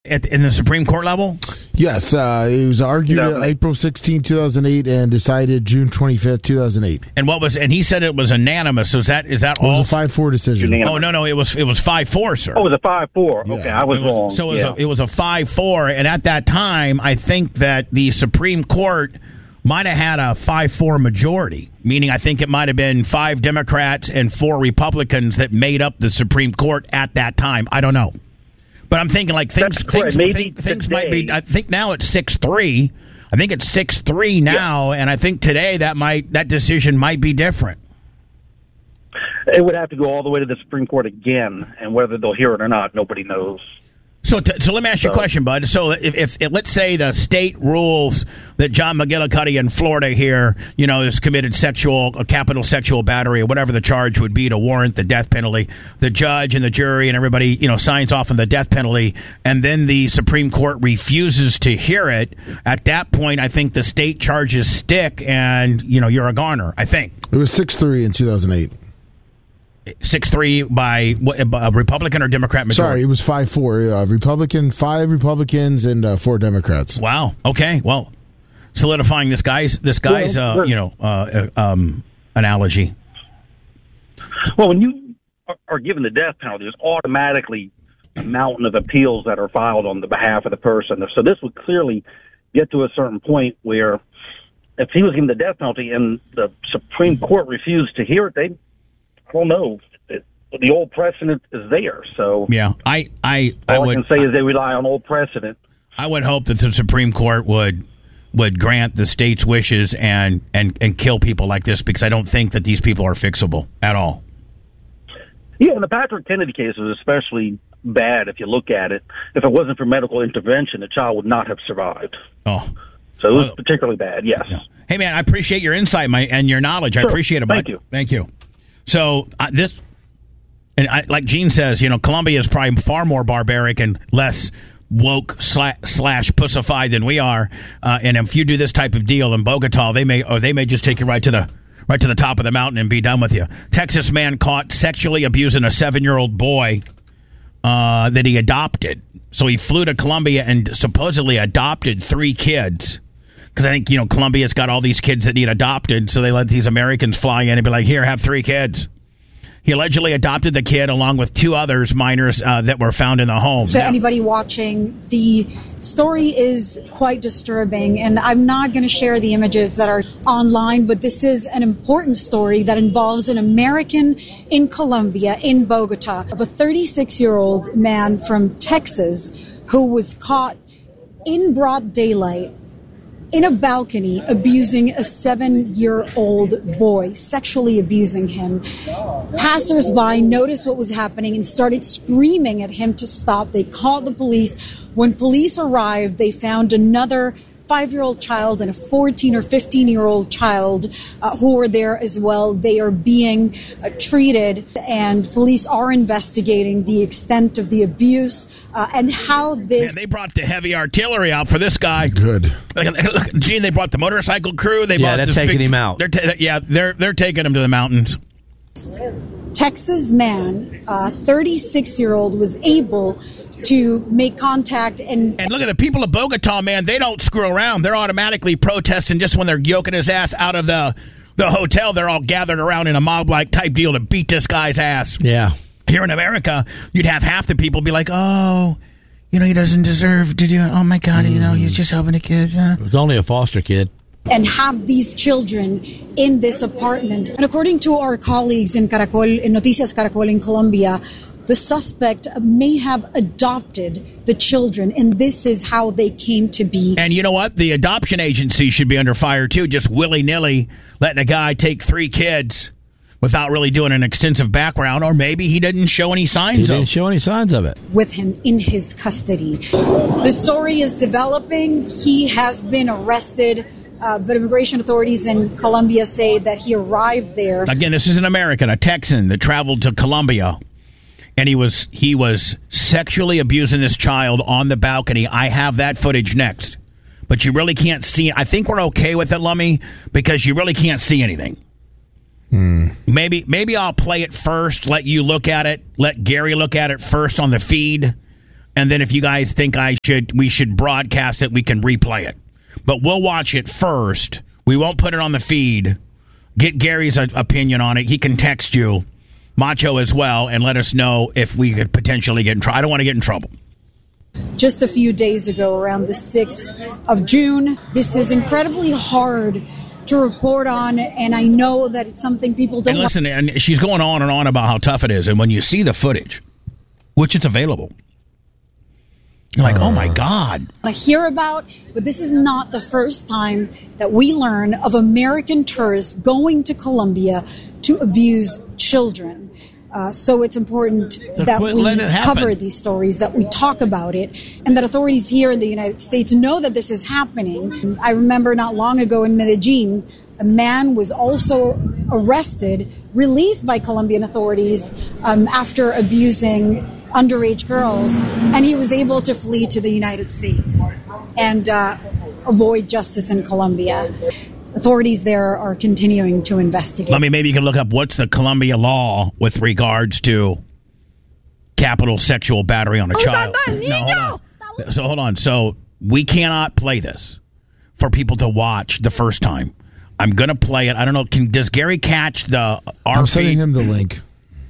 in the Supreme Court level? Yes, it was argued April 16, 2008, and decided June 25th, 2008. And he said it was unanimous. So is that all? It was a 5-4 decision. Oh, no, it was 5-4, sir. Oh, it was a 5-4. Yeah. Okay, I was wrong. So it was a 5-4, and at that time, I think that the Supreme Court might have had a 5-4 majority, meaning I think it might have been 5 Democrats and 4 Republicans that made up the Supreme Court at that time. I don't know. But I'm thinking like things might be. I think now it's 6-3. I think it's 6-3 now, and I think today that decision might be different. It would have to go all the way to the Supreme Court again, and whether they'll hear it or not, nobody knows. So let me ask you a question, bud. So if let's say the state rules that John McGillicuddy in Florida here, has committed a capital sexual battery or whatever the charge would be to warrant the death penalty, the judge and the jury and everybody, signs off on the death penalty, and then the Supreme Court refuses to hear it. At that point, I think the state charges stick, and you're a goner. I think it was 6-3 in 2008. 6-3 by a Republican or Democrat majority? Sorry, it was 5-4. 5 Republicans and 4 Democrats. Wow. Okay. Well, solidifying this guy's analogy. Well, when you are given the death penalty, there's automatically a mountain of appeals that are filed on the behalf of the person. So this would clearly get to a certain point where if he was given the death penalty and the Supreme Court refused to hear it, I don't know. The old precedent is there, so yeah. I can say is they rely on old precedent. I would hope that the Supreme Court would grant the state's wishes and kill people like this, because I don't think that these people are fixable at all. Yeah, and the Patrick Kennedy case was especially bad if you look at it. If it wasn't for medical intervention, the child would not have survived. Oh. So it was particularly bad, yes. Yeah. Hey, man, I appreciate your insight and your knowledge. Sure. I appreciate it, bud. Thank you. So like Gene says, Colombia is probably far more barbaric and less woke / pussified than we are. And if you do this type of deal in Bogota, they may just take you right to the top of the mountain and be done with you. Texas man caught sexually abusing a 7-year-old boy that he adopted. So he flew to Colombia and supposedly adopted 3 kids. Because I think, Colombia's got all these kids that need adopted, so they let these Americans fly in and be like, here, have 3 kids. He allegedly adopted the kid along with 2 others, minors, that were found in the home. To anybody watching, the story is quite disturbing, and I'm not going to share the images that are online, but this is an important story that involves an American in Colombia, in Bogota, of a 36-year-old man from Texas who was caught in broad daylight in a balcony abusing a 7-year-old boy, sexually abusing him. Passers-by noticed what was happening and started screaming at him to stop. They called the police. When police arrived, they found another 5-year-old child and a 14 or 15-year-old child who were there as well. They are being treated, and police are investigating the extent of the abuse and how this... Man, they brought the heavy artillery out for this guy. Good. Gene, they brought the motorcycle crew. They're taking him out. They're taking him to the mountains. Texas man, 36-year-old, was able to make contact and look at the people of Bogota, man. They don't screw around. They're automatically protesting just when they're yoking his ass out of the hotel. They're all gathered around in a mob-like type deal to beat this guy's ass. Yeah. Here in America, you'd have half the people be like, oh, he doesn't deserve to do it. Oh, my God, he's just helping the kids. It was only a foster kid. And have these children in this apartment. And according to our colleagues in Noticias Caracol in Colombia, the suspect may have adopted the children, and this is how they came to be. And you know what? The adoption agency should be under fire, too, just willy-nilly letting a guy take 3 kids without really doing an extensive background, or maybe he didn't show any signs of it. With him in his custody. The story is developing. He has been arrested, but immigration authorities in Colombia say that he arrived there. Again, this is an American, a Texan that traveled to Colombia. And he was sexually abusing this child on the balcony. I have that footage next. But you really can't see. I think we're okay with it, Lummy, because you really can't see anything. Maybe I'll play it first, let you look at it, let Gary look at it first on the feed, And then if you guys think we should broadcast it, we can replay it. But we'll watch it first. We won't put it on the feed. Get Gary's opinion on it. He can text you, Macho as well, and let us know if we could potentially get in trouble. I don't want to get in trouble. Just a few days ago, around the 6th of June, this is incredibly hard to report on, and I know that it's something people don't... And listen, and she's going on and on about how tough it is, and when you see the footage, which it's available, you're like, oh my God. I hear about, but this is not the first time that we learn of American tourists going to Colombia to abuse children. So it's important that we cover these stories, that we talk about it, and that authorities here in the United States know that this is happening. I remember not long ago in Medellin, a man was also arrested, released by Colombian authorities after abusing underage girls, and he was able to flee to the United States and avoid justice in Colombia. Authorities there are continuing to investigate. Maybe you can look up what's the Colombia law with regards to capital sexual battery on a child. No, hold on. So we cannot play this for people to watch the first time. I'm going to play it. I don't know. Does Gary catch the I'm sending him the link.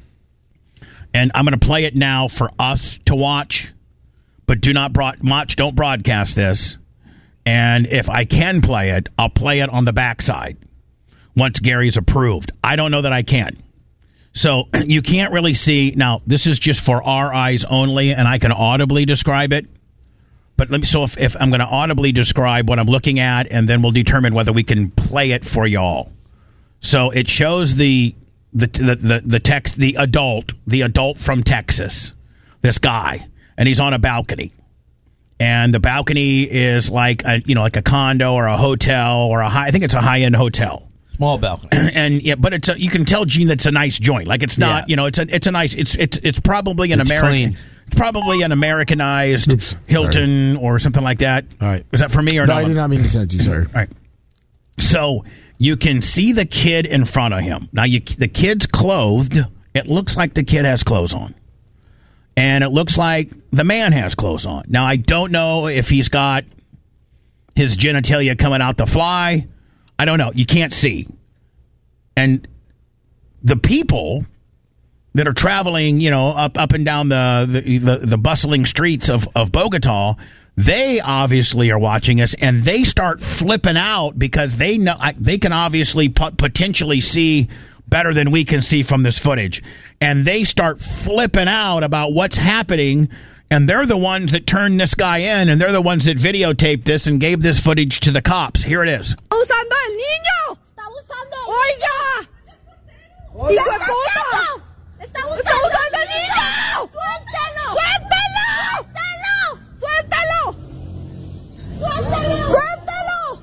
And I'm going to play it now for us to watch, but don't broadcast this. And if I can play it, I'll play it on the backside once Gary's approved. I don't know that I can. So you can't really see. Now, this is just for our eyes only, and I can audibly describe it. But if I'm going to audibly describe what I'm looking at, and then we'll determine whether we can play it for y'all. So it shows the text, the adult from Texas, this guy, and he's on a balcony, and the balcony is like a condo or a hotel or I think it's a high-end hotel, small balcony, and but you can tell, Gene, that's a nice joint. Like it's not, it's a nice, it's probably an American. It's probably an Americanized Hilton or something like that. All right, is that for me or no? I did not mean to send it to you, sorry. All right, so. You can see the kid in front of him. Now, the kid's clothed. It looks like the kid has clothes on. And it looks like the man has clothes on. Now, I don't know if he's got his genitalia coming out the fly. I don't know. You can't see. And the people that are traveling, up and down the bustling streets of Bogota, they obviously are watching us, and they start flipping out because they know they can obviously potentially see better than we can see from this footage. And they start flipping out about what's happening, and they're the ones that turned this guy in, and they're the ones that videotaped this and gave this footage to the cops. Here it is. ¡Usando el niño! ¡Está usando! ¡Oiga! ¡Hijo de puta! ¡Está usando el niño! ¡Suéltalo! ¡Suéltalo! ¡Suéltalo! ¡Suéltalo! ¡Suéltalo!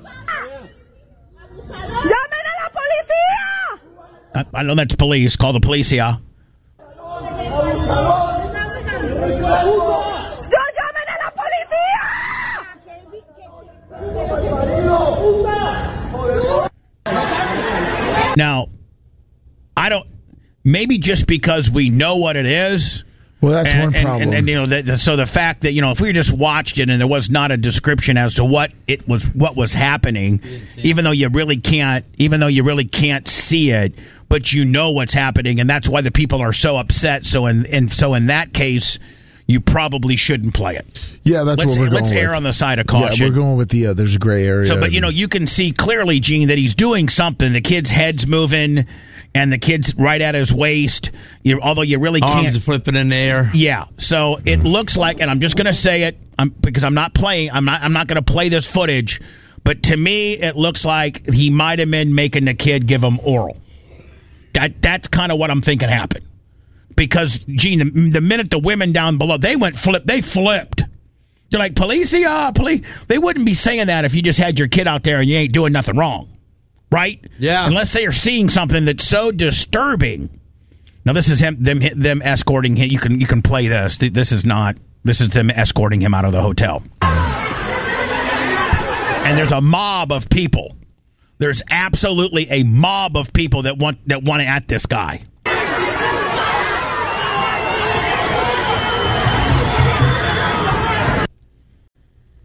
¡Llamen a la policía! I know that's police. Call the police, yeah. ¡Llamen a la policía! Now, maybe just because we know what it is. Well, that's one problem. And so the fact that, if we just watched it and there was not a description as to what was happening, even though you really can't see it, but you know what's happening, and that's why the people are so upset. So in that case, you probably shouldn't play it. Yeah, that's what we're going with. Let's err on the side of caution. Yeah, we're going with there's a gray area. So, but you can see clearly, Gene, that he's doing something. The kid's head's moving. And the kid's right at his waist, although you really can't. Arms flipping in the air. Yeah, so it looks like, and I'm just going to say it because I'm not going to play this footage, but to me, it looks like he might have been making the kid give him oral. That's kind of what I'm thinking happened. Because, Gene, the minute the women down below, they flipped. They're like, police. They wouldn't be saying that if you just had your kid out there and you ain't doing nothing wrong. Right? Yeah. Unless they are seeing something that's so disturbing. Now, this is them escorting him. You can play this. This is them escorting him out of the hotel. And there's a mob of people. There's absolutely a mob of people that want to at this guy.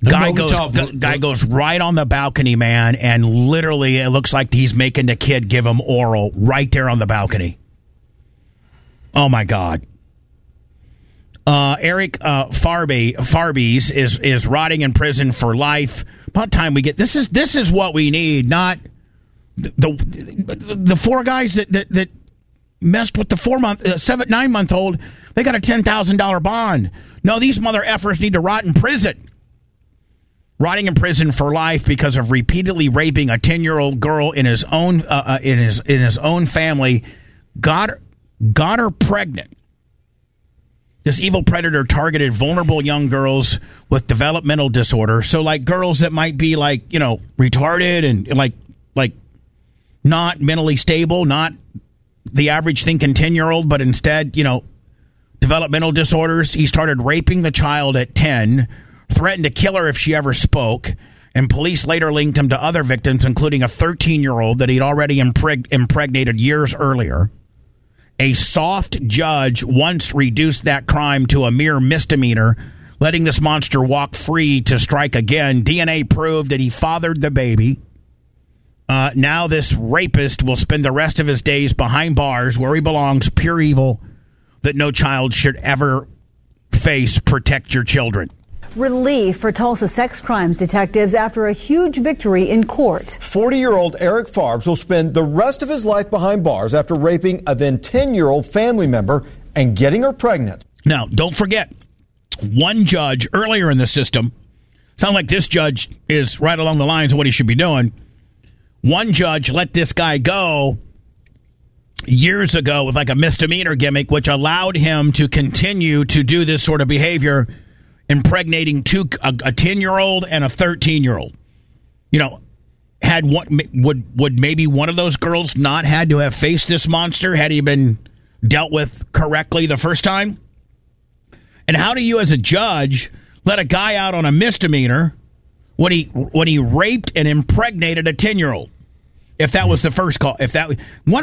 Guy goes right on the balcony, man, and literally it looks like he's making the kid give him oral right there on the balcony. Oh my God. Eric Farbies is rotting in prison for life. About time we get this is what we need, not the four guys that messed with the 9-month-old. They got a $10,000 bond. No, these mother effers need to rot in prison. Rotting in prison for life because of repeatedly raping a 10-year-old girl in his own in his own family. Got her pregnant. This evil predator targeted vulnerable young girls with developmental disorder. So, like, girls that might be, like, retarded and, like not mentally stable, not the average thinking 10-year-old, but instead, developmental disorders. He started raping the child at 10, threatened to kill her if she ever spoke, and police later linked him to other victims, including a 13-year-old that he'd already impregnated years earlier. A soft judge once reduced that crime to a mere misdemeanor, letting this monster walk free to strike again. DNA proved that he fathered the baby. Now this rapist will spend the rest of his days behind bars where he belongs, pure evil that no child should ever face. Protect your children. Relief for Tulsa sex crimes detectives after a huge victory in court. 40-year-old Eric Farbs will spend the rest of his life behind bars after raping a then 10-year-old family member and getting her pregnant. Now, don't forget, one judge earlier in the system, sound like this judge is right along the lines of what he should be doing. One judge let this guy go years ago with like a misdemeanor gimmick, which allowed him to continue to do this sort of behavior, impregnating a 10-year-old and a 13-year-old. Had one would maybe one of those girls not had to have faced this monster had he been dealt with correctly the first time? And how do you, as a judge, let a guy out on a misdemeanor when he raped and impregnated a 10-year-old? If that was the first call, either the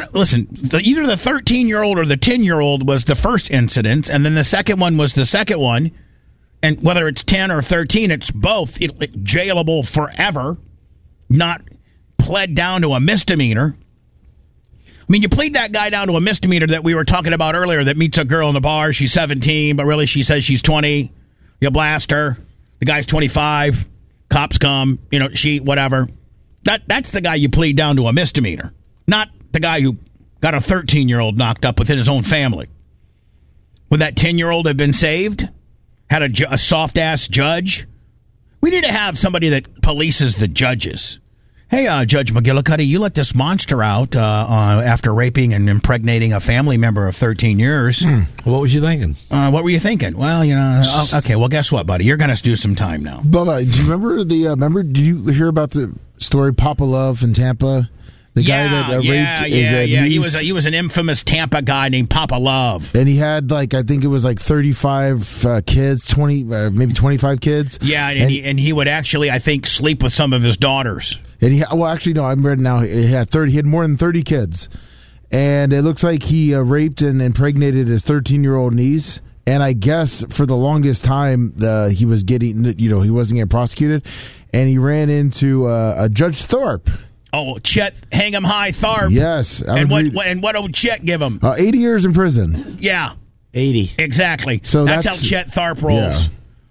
13-year-old or the 10-year-old was the first incident, and then the second one was the second one. And whether it's 10 or 13, it's both jailable forever, not pled down to a misdemeanor. I mean, you plead that guy down to a misdemeanor that we were talking about earlier that meets a girl in the bar. She's 17, but really she says she's 20. You blast her. The guy's 25. Cops come. Whatever. That's the guy you plead down to a misdemeanor, not the guy who got a 13-year-old knocked up within his own family. Would that 10-year-old have been saved? Had a soft-ass judge? We need to have somebody that polices the judges. Hey, Judge McGillicuddy, you let this monster out after raping and impregnating a family member of 13 years. What was you thinking? What were you thinking? Well, okay, well, guess what, buddy? You're going to do some time now. Bubba, do you remember did you hear about the story Papa Love in Tampa? The guy that raped his He was an infamous Tampa guy named Papa Love. And he had, I think it was 35 kids, 20, maybe 25 kids. Yeah, and he would actually, I think, sleep with some of his daughters. And I'm ready now. He had more than 30 kids. And it looks like he raped and impregnated his 13-year-old niece. And I guess for the longest time, he was getting, he wasn't getting prosecuted. And he ran into Judge Thorpe. Oh, Chet Hang 'em High Tharp. Yes. And what ould Chet give him? 80 years in prison. Yeah. 80. Exactly. So that's how Chet Tharp rolls.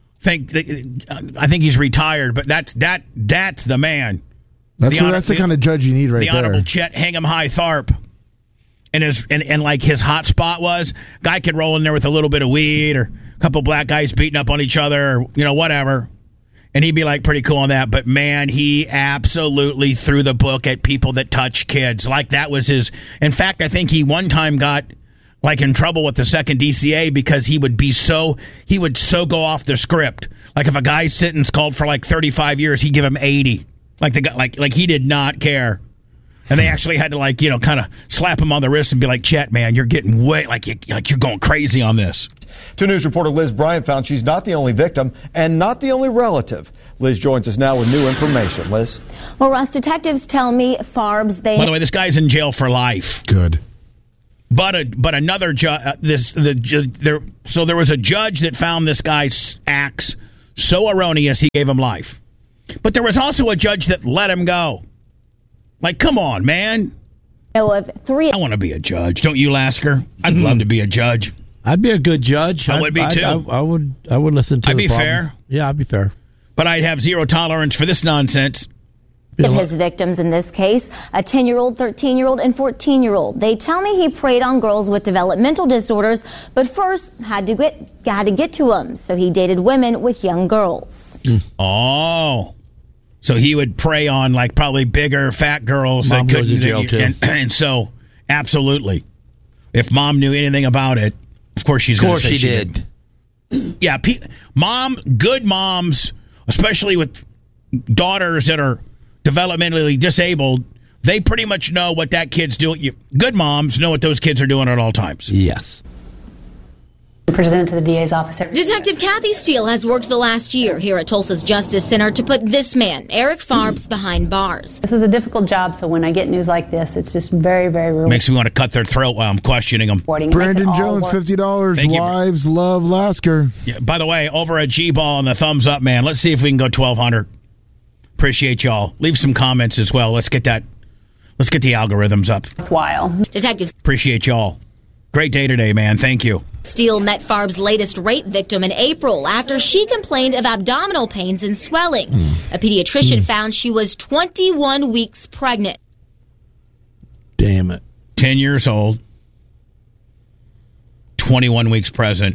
Yeah. I think he's retired, but that's the man. That's the kind of judge you need right there. The Honorable Chet Hang 'em High Tharp. And his hot spot was, guy could roll in there with a little bit of weed or a couple black guys beating up on each other or, whatever. And he'd be pretty cool on that. But, man, he absolutely threw the book at people that touch kids. That was his. In fact, I think he one time got, in trouble with the second DCA because he would so go off the script. If a guy's sentence called for 35 years, he'd give him 80. He did not care. And they actually had to, kind of slap him on the wrist and be like, Chet, man, you're getting way, you're going crazy on this. 2 News reporter Liz Bryant found she's not the only victim and not the only relative. Liz joins us now with new information. Liz? Well, Russ, detectives tell me Farbs, By the way, this guy's in jail for life. Good. But another judge, so there was a judge that found this guy's acts so erroneous he gave him life. But there was also a judge that let him go. Like, come on, man. I want to be a judge. Don't you, Lasker? I'd love to be a judge. I'd be a good judge. I would be too. I would listen to. I'd be fair. Yeah, I'd be fair. But I'd have zero tolerance for this nonsense. Of his victims in this case, a 10-year-old, 13-year-old, and 14-year-old. They tell me he preyed on girls with developmental disorders, but first had to get to them. So he dated women with young girls. Oh. So he would prey on like probably bigger, fat girls Mom that couldn't. goes to jail too. And so, absolutely, if Mom knew anything about it, of course she's going to say she did. Yeah, good moms, especially with daughters that are developmentally disabled, they pretty much know what that kid's doing. Good moms know what those kids are doing at all times. Yes. Presented to the DA's office. Detective Kathy Steele has worked the last year here at Tulsa's Justice Center to put this man, Eric Farbs, behind bars. This is a difficult job, so when I get news like this, it's just very, very rewarding. Makes me want to cut their throat while I'm questioning them. Brandon Jones, $50. Wives love Lasker. Yeah, by the way, over at G-Ball and the thumbs up, man. Let's see if we can go 1,200. Appreciate y'all. Leave some comments as well. Let's get the algorithms up. Wow. Detectives. Appreciate y'all. Great day today, man. Thank you. Steele met Farbs' latest rape victim in April after she complained of abdominal pains and swelling. A pediatrician found she was 21 weeks pregnant. Damn it. 10 years old. 21 weeks pregnant.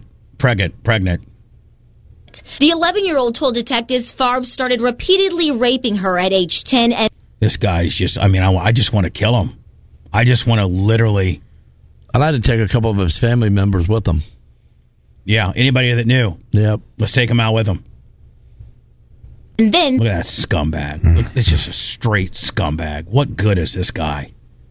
The 11-year-old told detectives Farbs started repeatedly raping her at age 10. And this guy's just, I just want to kill him. I just want to literally. I'd like to take a couple of his family members with him. Yeah, anybody that knew. Yep. Let's take him out with him. And then. Look at that scumbag. Look, it's just a straight scumbag. What good is this guy?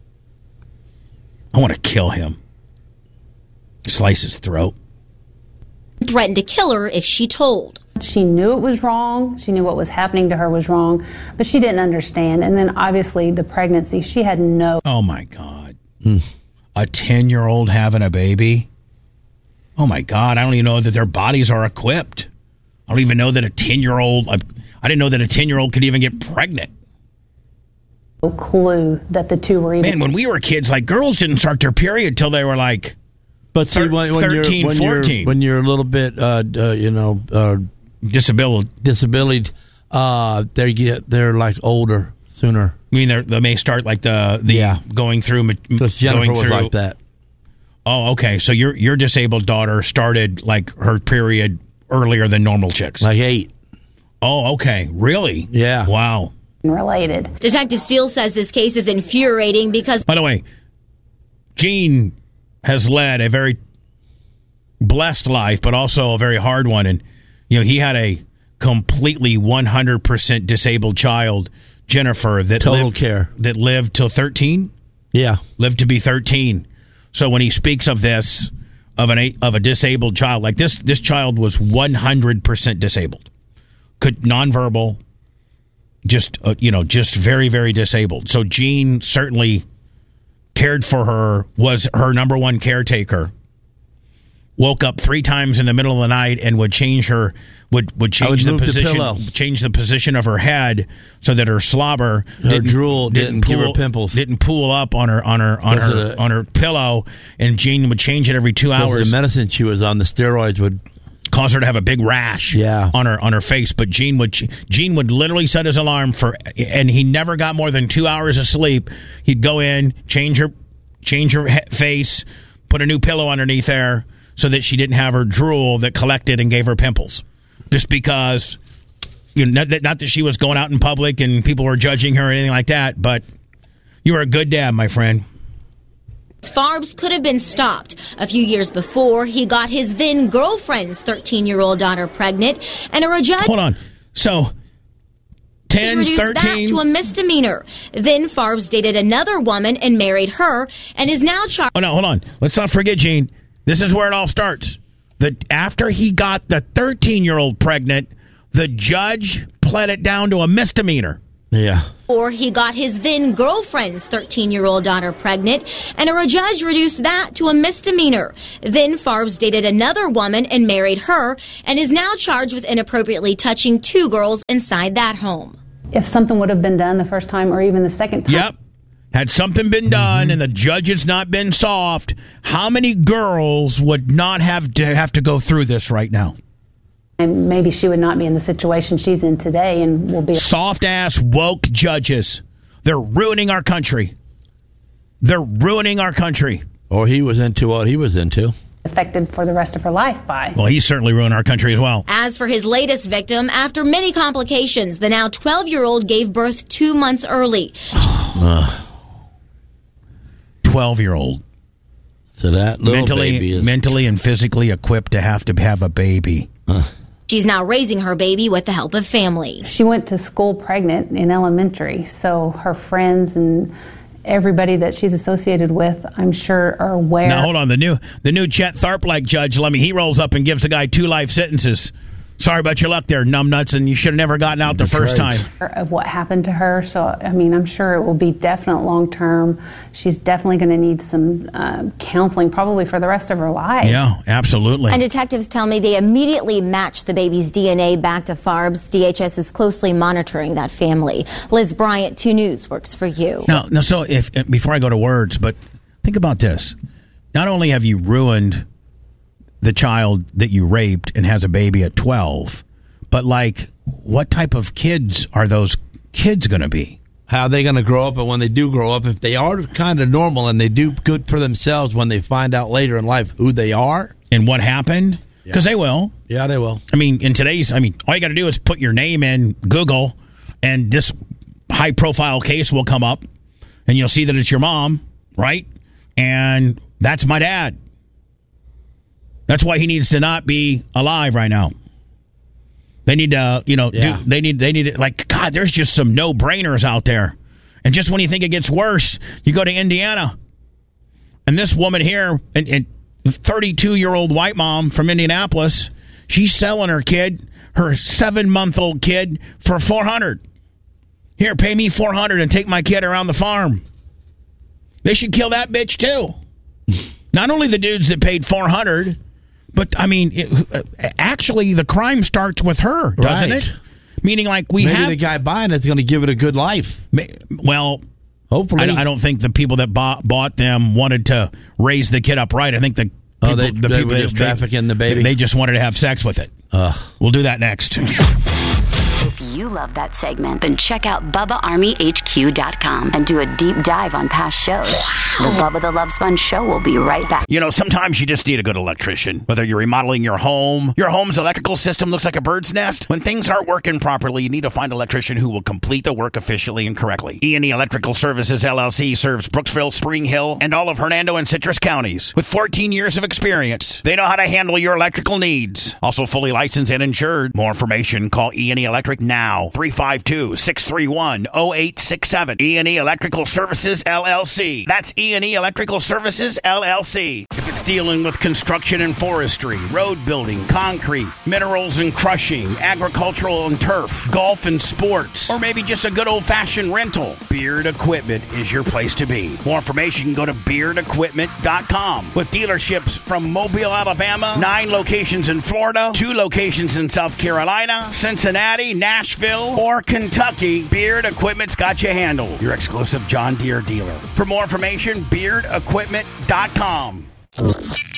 I want to kill him. Slice his throat. Threatened to kill her if she told. She knew it was wrong. She knew what was happening to her was wrong, but she didn't understand. And then obviously the pregnancy, she had no. Oh my God. A 10-year-old having a baby? Oh my God. I don't even know that their bodies are equipped. I don't even know that a 10-year-old, I didn't know that a 10-year-old could even get pregnant. No clue that the two were even. Man, when we were kids, like girls didn't start their period till they were like. But see, when 13, 14. When you're a little bit, disability, they're like older sooner. I mean, they may start like the going through. Because Jennifer was like that. Oh, okay. So your disabled daughter started like her period earlier than normal chicks. Like 8. Oh, okay. Really? Yeah. Wow. Related. Detective Steele says this case is infuriating because. By the way, Gene has led a very blessed life, but also a very hard one. And, he had a completely 100% disabled child, Jennifer, that lived till 13. Yeah. Lived to be 13. So when he speaks of this, of a disabled child, like this child was 100% disabled. Nonverbal, just very, very disabled. So Gene certainly cared for her, was her number one caretaker. Woke up 3 times in the middle of the night and would change the position of her head so that her slobber, drool didn't give her pimples, didn't pool up on her pillow, and Gene would change it every 2 hours. The medicine she was on, the steroids, would cause her to have a big rash on her face. But Gene would literally set his alarm and he never got more than 2 hours of sleep. He'd go in, change her face, put a new pillow underneath there so that she didn't have her drool that collected and gave her pimples. Just because, not that she was going out in public and people were judging her or anything like that, but you were a good dad, my friend. Farbs could have been stopped. A few years before, he got his then girlfriend's 13-year-old daughter pregnant, and a judge. Hold on. So, 10, reduced 13. that to a misdemeanor. Then Farbs dated another woman and married her, and is now charged. Oh no, hold on. Let's not forget, Gene. This is where it all starts. After he got the 13-year-old pregnant, the judge pled it down to a misdemeanor. Yeah. Or he got his then-girlfriend's 13-year-old daughter pregnant, and a judge reduced that to a misdemeanor. Then Farbs dated another woman and married her, and is now charged with inappropriately touching 2 girls inside that home. If something would have been done the first time or even the second time. Yep. Had something been done and the judge has not been soft, how many girls would not have to go through this right now? And maybe she would not be in the situation she's in today and will be... Soft-ass, woke judges. They're ruining our country. They're ruining our country. Or he was into what he was into. Affected for the rest of her life by. Well, he certainly ruined our country as well. As for his latest victim, after many complications, the now 12-year-old gave birth 2 months early. 12-year-old. So that little baby is... mentally and physically equipped to have a baby. She's now raising her baby with the help of family. She went to school pregnant in elementary, so her friends and everybody that she's associated with, I'm sure, are aware. Now, hold on. The new Chet Tharp-like judge, he rolls up and gives the guy 2 life sentences. Sorry about your luck there, numbnuts, and you should have never gotten out the first time. Of what happened to her, so, I'm sure it will be definite long-term. She's definitely going to need some counseling, probably for the rest of her life. Yeah, absolutely. And detectives tell me they immediately matched the baby's DNA back to Farbs. DHS is closely monitoring that family. Liz Bryant, 2 News, works for you. Now, so before I go to words, but think about this. Not only have you ruined the child that you raped and has a baby at 12, but what type of kids are those kids going to be? How are they going to grow up? And when they do grow up, if they are kind of normal and they do good for themselves when they find out later in life who they are and what happened, because they will. Yeah, they will. All you got to do is put your name in Google and this high profile case will come up and you'll see that it's your mom, right? And that's my dad. That's why he needs to not be alive right now. They need to, they need God, there's just some no-brainers out there. And just when you think it gets worse, you go to Indiana. And this woman here, and 32-year-old white mom from Indianapolis, she's selling her 7-month-old kid for $400. Here, pay me $400 and take my kid around the farm. They should kill that bitch too. Not only the dudes that paid $400, but actually the crime starts with her, doesn't it? Meaning, maybe the guy buying it's going to give it a good life. Well, hopefully, I don't think the people that bought them wanted to raise the kid up right. I think the people were just trafficking the baby. They just wanted to have sex with it. We'll do that next. If you love that segment, then check out BubbaArmyHQ.com and do a deep dive on past shows. The Bubba the Love Sponge Show will be right back. Sometimes you just need a good electrician. Whether you're remodeling your home's electrical system looks like a bird's nest. When things aren't working properly, you need to find an electrician who will complete the work efficiently and correctly. E&E Electrical Services, LLC serves Brooksville, Spring Hill, and all of Hernando and Citrus counties. With 14 years of experience, they know how to handle your electrical needs. Also fully licensed and insured. More information, call E&E Electric now. 352-631-0867. E&E Electrical Services, LLC. That's E&E Electrical Services, LLC. If it's dealing with construction and forestry, road building, concrete, minerals and crushing, agricultural and turf, golf and sports, or maybe just a good old-fashioned rental, Beard Equipment is your place to be. More information, go to beardequipment.com. With dealerships from Mobile, Alabama, 9 locations in Florida, 2 locations in South Carolina, Cincinnati, Nashville, or Kentucky, Beard Equipment's got you handled. Your exclusive John Deere dealer. For more information, beardequipment.com.